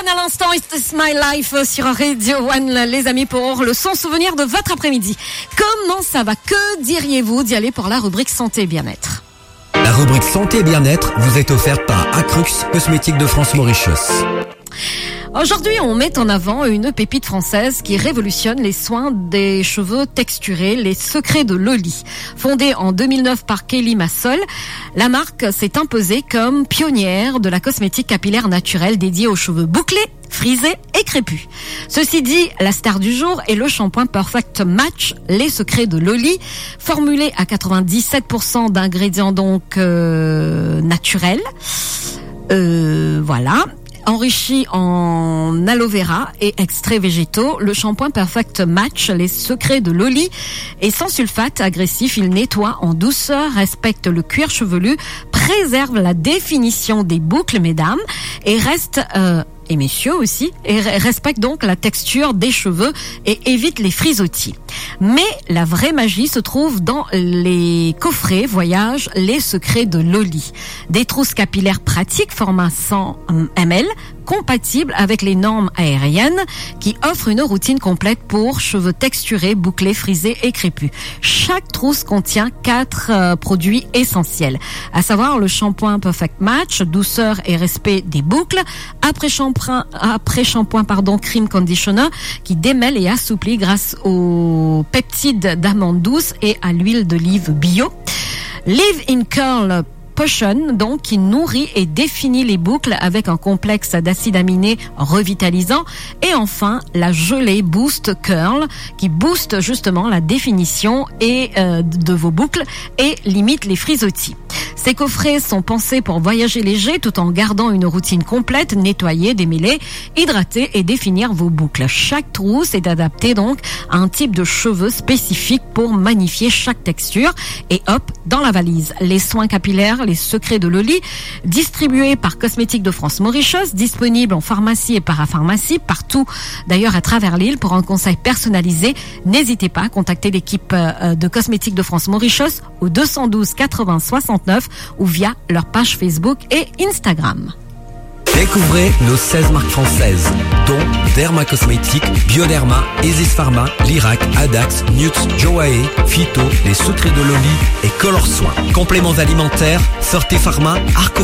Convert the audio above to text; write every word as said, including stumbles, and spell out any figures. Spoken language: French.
One à l'instant, It's My Life sur Radio One, les amis, pour le son souvenir de votre après-midi. Comment ça va? Que diriez-vous d'y aller pour la rubrique santé et bien-être? La rubrique santé et bien-être vous est offerte par Acrux, cosmétique de France Mauritius. Aujourd'hui, on met en avant une pépite française qui révolutionne les soins des cheveux texturés, les secrets de Loli. Fondée en deux mille neuf par Kelly Massol, la marque s'est imposée comme pionnière de la cosmétique capillaire naturelle dédiée aux cheveux bouclés, frisés et crépus. Ceci dit, la star du jour est le shampoing Perfect Match, les secrets de Loli, formulé à quatre-vingt-dix-sept pour cent d'ingrédients donc euh, naturels. Euh, voilà. Enrichi en aloe vera et extraits végétaux, le shampoing Perfect Match, les secrets de Loli, est sans sulfate, agressif, il nettoie en douceur, respecte le cuir chevelu, préserve la définition des boucles, mesdames, et reste... Euh, et messieurs aussi, et respecte donc la texture des cheveux et évite les frisottis. Mais la vraie magie se trouve dans les coffrets voyage, les secrets de Loli. Des trousses capillaires pratiques, format cent millilitres, compatibles avec les normes aériennes, qui offrent une routine complète pour cheveux texturés, bouclés, frisés et crépus. Chaque trousse contient quatre euh, produits essentiels, à savoir le shampoing Perfect Match, douceur et respect des boucles, après shampoing, après shampoing pardon, cream conditioner, qui démêle et assouplit grâce aux peptides d'amandes douces et à l'huile d'olive bio. Live in Curl Potion, donc, qui nourrit et définit les boucles avec un complexe d'acides aminés revitalisant. Et enfin, la gelée Boost Curl, qui booste justement la définition et euh, de vos boucles et limite les frisottis. Ces coffrets sont pensés pour voyager léger tout en gardant une routine complète, nettoyer, démêler, hydrater et définir vos boucles. Chaque trousse est adaptée donc à un type de cheveux spécifique pour magnifier chaque texture. Et hop, dans la valise, les soins capillaires, les secrets de Loli, distribués par Cosmétique de France Mauritius, disponibles en pharmacie et parapharmacie, partout d'ailleurs à travers l'île. Pour un conseil personnalisé, n'hésitez pas à contacter l'équipe de Cosmétique de France Mauritius au deux cent douze quatre-vingts soixante-neuf ou via leur page Facebook et Instagram. Découvrez nos seize marques françaises, dont Derma Cosmétique, Bioderma, Esis Pharma, Lirac, Adax, Newt, Joae, Phyto, Les Secrets de Loli et Color Soin. Compléments alimentaires, Sortez Pharma, Arco